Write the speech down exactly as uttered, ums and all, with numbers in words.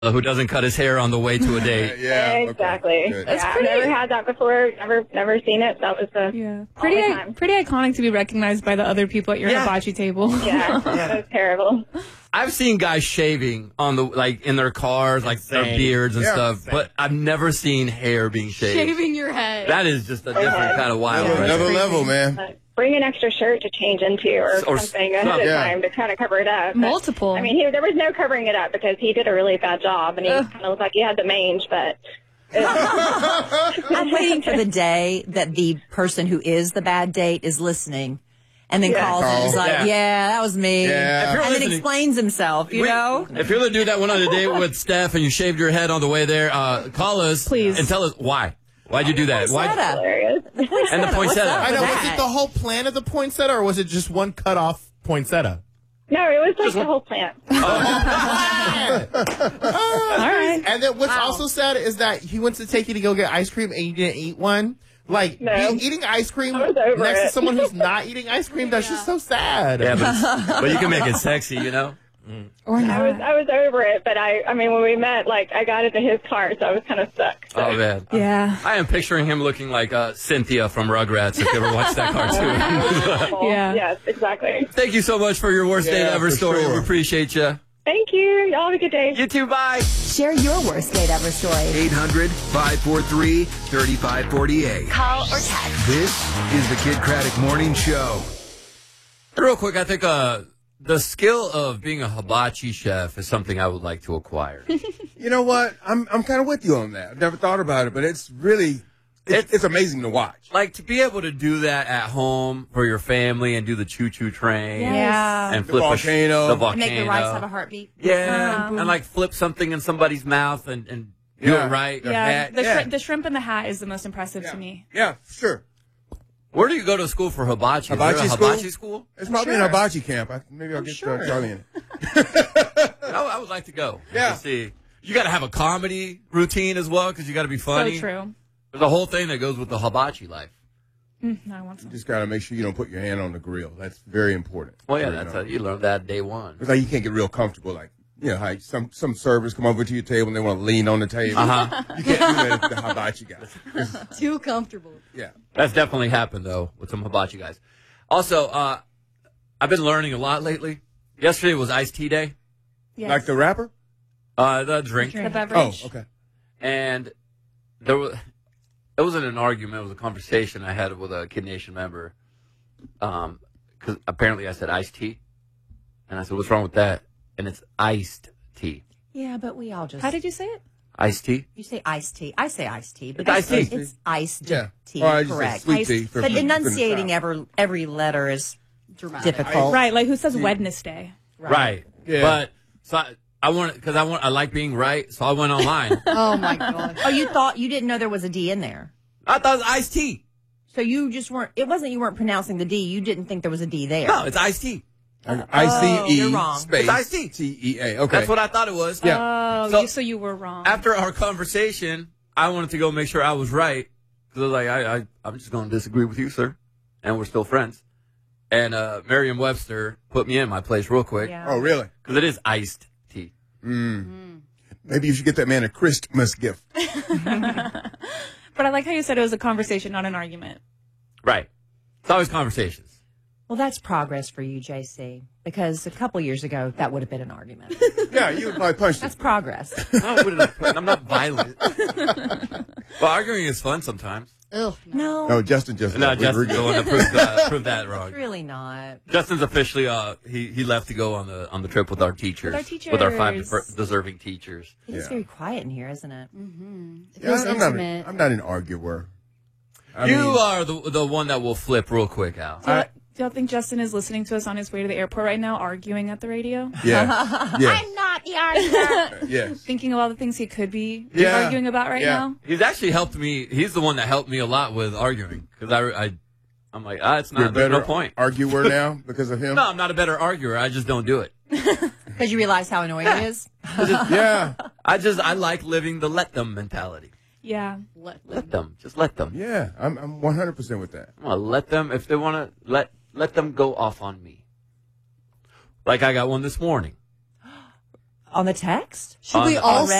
who doesn't cut his hair on the way to a date. yeah, exactly. Okay. Yeah, I've never had that before. Never, never seen it. That was the yeah, pretty, time. pretty iconic to be recognized by the other people at your Yeah. hibachi table. Yeah, that was terrible. I've seen guys shaving on the like in their cars, like their Insane. beards and Yeah. stuff, Insane. but I've never seen hair being shaved. Shaving your head. That is just a different kind of wild. Yeah, right another there. level, man. Uh, bring an extra shirt to change into or, Or something some- ahead of yeah. time to kind of cover it up. But, Multiple. I mean, he, there was no covering it up because he did a really bad job, and he Ugh. kind of looked like he had the mange, but... I'm waiting for the day that the person who is the bad date is listening and then Yeah. calls and is Call. like, Yeah. yeah. that was me. Yeah. If you're And then listening- explains himself, you Wait, know? If you're the dude that went on a date with Steph and you shaved your head on the way there, uh, call us, Please. and tell us why. Why'd you do that? Why? Poinsettia. hilarious. And the What's poinsettia. up I with know. Was that? it the whole plan of the poinsettia, or was it just one cut off poinsettia? No, it was like the whole plant. All right. And then what's also sad is that he went to take you to go get ice cream and you didn't eat one. Like, No. being, eating ice cream I was over next to it. someone who's not eating ice cream, that's just so sad. Yeah, but, but you can make it sexy, you know? Or I was not. I was over it, but I I mean when we met, like I got into his car, so I was kind of stuck. So. Oh, man. Yeah. I am picturing him looking like uh, Cynthia from Rugrats, if you ever watched that cartoon. Yeah. Yes, exactly. Thank you so much for your worst date Yeah, ever for story. sure. We appreciate you. Thank you. Y'all have a good day. You too, bye. Share your worst date ever story. eight hundred, five four three, three five four eight. Call or text. This is the Kid Craddock Morning Show. Real quick, I think uh, the skill of being a hibachi chef is something I would like to acquire. You know what? I'm I'm kind of with you on that. I've never thought about it, but it's really it's, it's amazing to watch. Like, to be able to do that at home for your family and do the choo-choo train Yeah. and The flip a sh- volcano. the And volcano. Make the rice have a heartbeat. Yeah, Uh-huh. and like flip something in somebody's mouth and, and do Yeah. it right. The Yeah. hat, The, yeah. shri- the shrimp in the hat is the most impressive to me. Yeah, sure. Where do you go to school for hibachi? Is there Hibachi a school? hibachi school? It's probably sure. an hibachi camp. I, maybe I'll I'm get sure. uh, Charlie in it. I, I would like to go. Yeah. To see. You got to have a comedy routine as well because you got to be funny. So true. There's a whole thing that goes with the hibachi life. Mm, I want some. You just got to make sure you don't put your hand on the grill. That's very important. Well, yeah, You that's know. how you learned that day one. It's like you can't get real comfortable. Like, you know, how some, some servers come over to your table and they want to lean on the table. Uh-huh. You can't do that with the hibachi guys. Too comfortable. Yeah. That's definitely happened, though, with some hibachi guys. Also, uh, I've been learning a lot lately. Yesterday was iced tea day, Yes. Like the rapper? uh, the drink. The Oh, beverage. okay. And there was, it wasn't an argument. It was a conversation I had with a Kid Nation member. Um, because apparently I said iced tea. And I said, what's wrong with that? And it's iced tea. Yeah, but we all just. How did you say it? Iced tea? You say iced tea. I say iced tea. But It's iced tea. It's iced Yeah. tea, Or I just said correct. sweet Iced- tea. for- But for- enunciating for- every every letter is difficult. Right, like who says Wednesday? Right. Yeah. But, so I, I want, because I want, I like being right, so I went online. Oh my god. Oh, you thought you didn't know there was a D in there. I thought it was iced tea. So you just weren't. It wasn't you weren't pronouncing the D. You didn't think there was a D there. No, it's iced tea. I C E you're wrong. space It's iced tea. T E A. Okay. That's what I thought it was. Yeah. Oh, So- you, so you were wrong. After our conversation, I wanted to go make sure I was right. Because I was like, I, I, I'm just going to disagree with you, sir. And we're still friends. And uh, Merriam-Webster put me in my place real quick. Yeah. Oh, really? Because it is iced tea. Maybe you should get that man a Christmas gift. But I like how you said it was a conversation, not an argument. Right. It's always conversations. Well, that's progress for you, J C. Because a couple years ago, that would have been an argument. Yeah, you would probably punch That's him. progress. No, what did I put? I'm not violent. Well, arguing is fun sometimes. Ugh, no, No, Justin just. No, we- Justin's we're the good. one that proved, uh, proved that wrong. really not. Justin's officially, uh, he, he left to go on the on the trip with our teachers. With our With our five teachers. defer- deserving teachers. It is Yeah. very quiet in here, isn't it? Yeah, I'm, not, a- I'm not an arguer. I you mean, are the the one that will flip real quick, Al. Do you, do you think Justin is listening to us on his way to the airport right now, arguing at the radio? Yeah. Yeah. I'm not the arguer. Yes. Thinking of all the things he could be Yeah. arguing about right Yeah. now? He's actually helped me. He's the one that helped me a lot with arguing because I, I, I'm like, ah, it's You're a not. There's better no point. arguer now because of him? No, I'm not a better arguer. I just don't do it. Because you realize how annoying it is. Yeah. I just I like living the let them mentality. Yeah. Let them, just let them. Yeah. I'm, I'm one hundred percent with that. I'm gonna let them if they want to let let them go off on me. Like I got one this morning. On the text? Should On we the- all